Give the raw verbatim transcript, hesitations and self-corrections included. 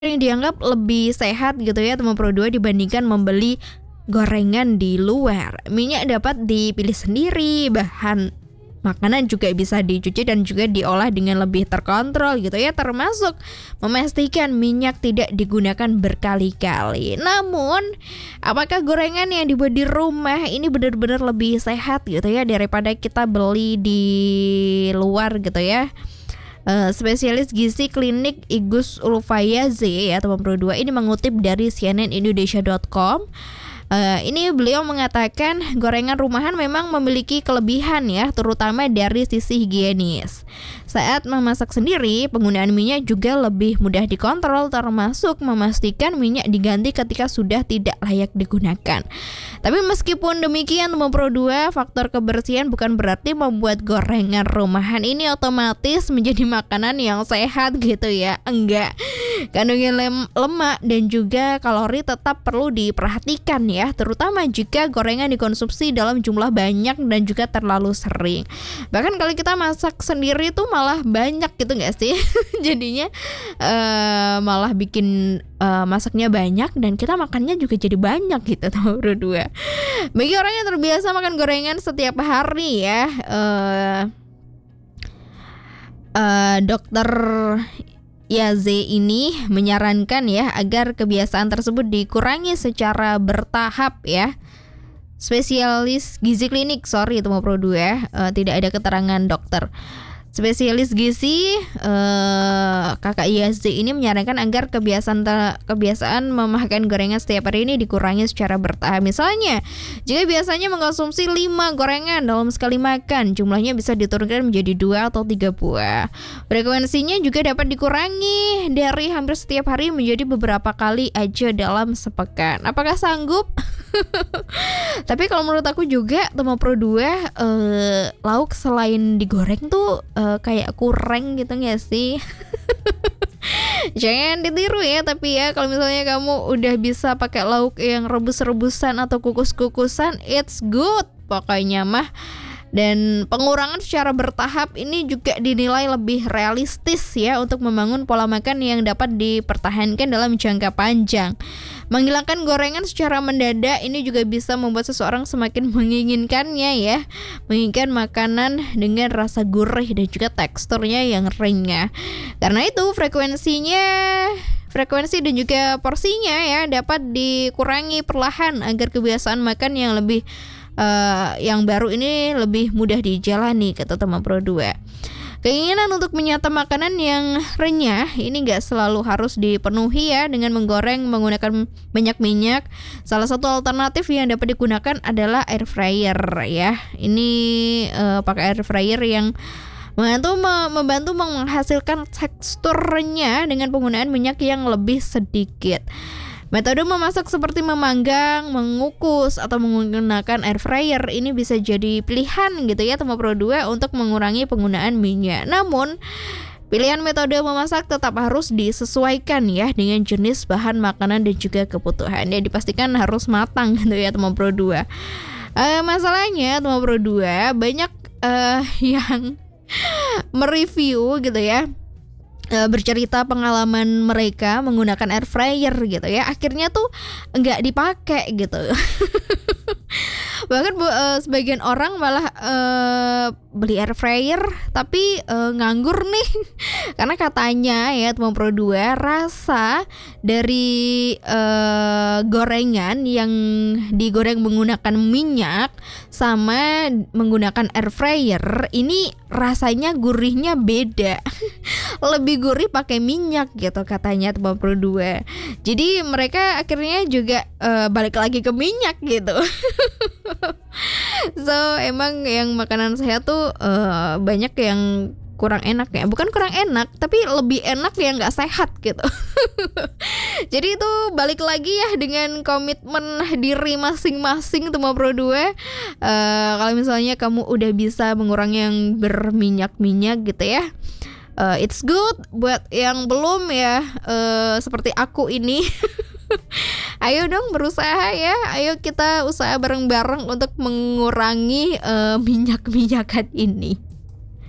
Yang dianggap lebih sehat gitu ya Temu Pro dua dibandingkan membeli gorengan di luar. Minyak dapat dipilih sendiri, bahan makanan juga bisa dicuci dan juga diolah dengan lebih terkontrol gitu ya, termasuk memastikan minyak tidak digunakan berkali-kali. Namun, apakah gorengan yang dibuat di rumah ini benar-benar lebih sehat gitu ya daripada kita beli di luar gitu ya? Uh, spesialis gizi klinik Igus Ulfayaze ya Temu Pro dua ini mengutip dari C N N Indonesia dot com. Uh, ini beliau mengatakan gorengan rumahan memang memiliki kelebihan ya, terutama dari sisi higienis. Saat memasak sendiri, penggunaan minyak juga lebih mudah dikontrol, termasuk memastikan minyak diganti ketika sudah tidak layak digunakan. Tapi meskipun demikian Temu Pro dua, faktor kebersihan bukan berarti membuat gorengan rumahan ini otomatis menjadi makanan yang sehat gitu ya. Enggak. Kandungan lem- lemak dan juga kalori tetap perlu diperhatikan ya. Terutama jika gorengan dikonsumsi dalam jumlah banyak dan juga terlalu sering. Bahkan kalau kita masak sendiri tuh malah banyak gitu gak sih? Jadinya uh, malah bikin uh, masaknya banyak dan kita makannya juga jadi banyak gitu Temu Pro dua. Bagi orang yang terbiasa makan gorengan setiap hari ya, uh, uh, dokter Yaze ini menyarankan ya agar kebiasaan tersebut dikurangi secara bertahap ya. Spesialis gizi klinik, sorry Temu Pro dua, uh, tidak ada keterangan dokter. Spesialis gizi uh, Kakak Yaze ini menyarankan agar kebiasaan te- kebiasaan memakan gorengan setiap hari ini dikurangi secara bertahap. Misalnya, jika biasanya mengkonsumsi lima gorengan dalam sekali makan, jumlahnya bisa diturunkan menjadi dua atau tiga buah. Frekuensinya juga dapat dikurangi dari hampir setiap hari menjadi beberapa kali aja dalam sepekan. Apakah sanggup? Tapi kalau menurut aku juga Temu Pro dua, uh, lauk selain digoreng tuh uh, kayak kurang gitu gak sih? Jangan ditiru ya, tapi ya kalau misalnya kamu udah bisa pakai lauk yang rebus-rebusan atau kukus-kukusan, it's good pokoknya mah. Dan pengurangan secara bertahap ini juga dinilai lebih realistis ya untuk membangun pola makan yang dapat dipertahankan dalam jangka panjang. Menghilangkan gorengan secara mendadak ini juga bisa membuat seseorang semakin menginginkannya ya, menginginkan makanan dengan rasa gurih dan juga teksturnya yang renyah. Karena itu frekuensinya Frekuensi dan juga porsinya ya dapat dikurangi perlahan agar kebiasaan makan yang lebih uh, yang baru ini lebih mudah dijalani, kata Temu Pro dua. Keinginan untuk menyantap makanan yang renyah ini gak selalu harus dipenuhi ya dengan menggoreng menggunakan banyak minyak. Salah satu alternatif yang dapat digunakan adalah air fryer ya. Ini uh, pakai air fryer yang membantu membantu menghasilkan tekstur renyah dengan penggunaan minyak yang lebih sedikit. Metode memasak seperti memanggang, mengukus atau menggunakan air fryer ini bisa jadi pilihan gitu ya Temu Pro dua untuk mengurangi penggunaan minyak. Namun pilihan metode memasak tetap harus disesuaikan ya dengan jenis bahan makanan dan juga kebutuhan. Ya dipastikan harus matang gitu ya Temu Pro dua. Uh, masalahnya Temu Pro dua banyak uh, yang mereview gitu ya, e, bercerita pengalaman mereka menggunakan air fryer gitu ya, akhirnya tuh nggak dipakai gitu. Bahkan e, sebagian orang malah e, beli air fryer tapi e, nganggur nih karena katanya ya Temu Pro dua rasa dari e, gorengan yang digoreng menggunakan minyak sama menggunakan air fryer ini rasanya gurihnya beda. Lebih gurih pakai minyak gitu katanya Temu Pro dua. Jadi mereka akhirnya juga e, balik lagi ke minyak gitu. So emang yang makanan sehat tuh uh, banyak yang kurang enak ya, bukan kurang enak tapi lebih enak yang nggak sehat gitu. Jadi itu balik lagi ya dengan komitmen diri masing-masing Temu Pro dua. Uh, kalau misalnya kamu udah bisa mengurangi yang berminyak-minyak gitu ya, uh, it's good. Buat yang belum ya, uh, seperti aku ini. Ayo dong berusaha ya. Ayo kita usaha bareng-bareng untuk mengurangi uh, minyak-minyakan ini.